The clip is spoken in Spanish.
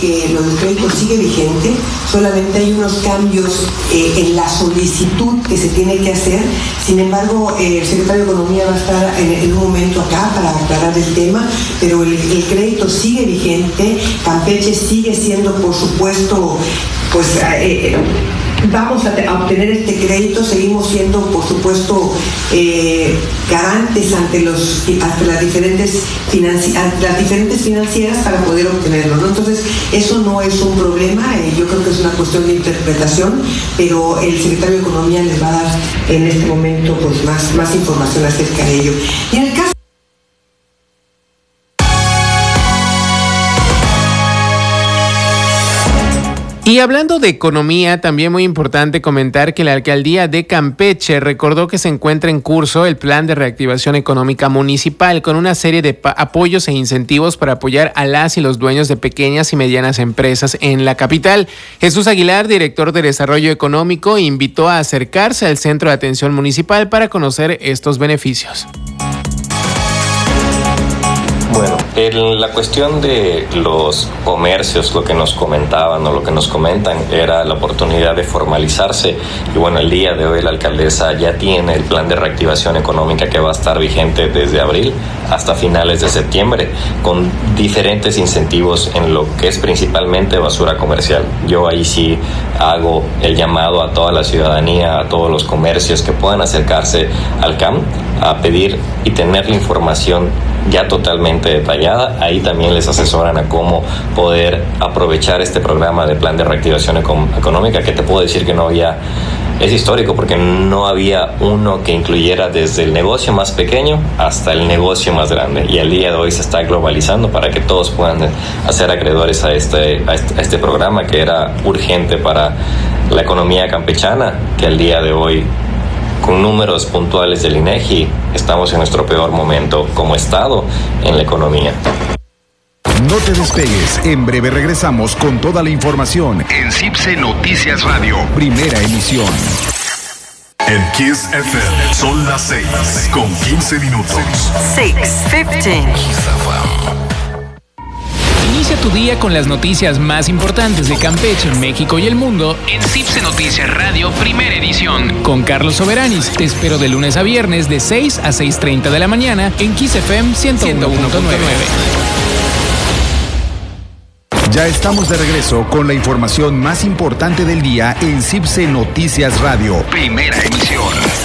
Que lo del crédito sigue vigente, solamente hay unos cambios en la solicitud que se tiene que hacer. Sin embargo, el secretario de Economía va a estar en un momento acá para aclarar el tema, pero el crédito sigue vigente. Campeche sigue siendo, por supuesto, pues vamos a obtener este crédito, seguimos siendo, por supuesto, garantes ante las diferentes financieras para poder obtenerlo, ¿no? Entonces, eso no es un problema, yo creo que es una cuestión de interpretación, pero el secretario de Economía les va a dar en este momento pues más información acerca de ello. Y en el caso Y hablando de economía, también muy importante comentar que la alcaldía de Campeche recordó que se encuentra en curso el plan de reactivación económica municipal con una serie de apoyos e incentivos para apoyar a las y los dueños de pequeñas y medianas empresas en la capital. Jesús Aguilar, director de Desarrollo Económico, invitó a acercarse al Centro de Atención Municipal para conocer estos beneficios. Bueno, en la cuestión de los comercios, lo que nos comentaban o lo que nos comentan era la oportunidad de formalizarse. Y bueno, el día de hoy la alcaldesa ya tiene el plan de reactivación económica que va a estar vigente desde abril hasta finales de septiembre, con diferentes incentivos en lo que es principalmente basura comercial. Yo ahí sí hago el llamado a toda la ciudadanía, a todos los comercios que puedan acercarse al CAM a pedir y tener la información ya totalmente detallada. Ahí también les asesoran a cómo poder aprovechar este programa de plan de reactivación económica, que te puedo decir que no había, es histórico porque no había uno que incluyera desde el negocio más pequeño hasta el negocio más grande, y al día de hoy se está globalizando para que todos puedan hacer acreedores a este programa que era urgente para la economía campechana, que al día de hoy, con números puntuales del INEGI, estamos en nuestro peor momento como Estado en la economía. No te despegues, en breve regresamos con toda la información en CIPSE Noticias Radio, primera emisión. En Kiss FM son las 6:15. 6:15. Inicia tu día con las noticias más importantes de Campeche, México y el mundo en CIPSE Noticias Radio, primera edición. Con Carlos Soberanis, te espero de lunes a viernes de 6 a 6:30 de la mañana en Kiss FM 101.9. Ya estamos de regreso con la información más importante del día en CIPSE Noticias Radio, primera emisión.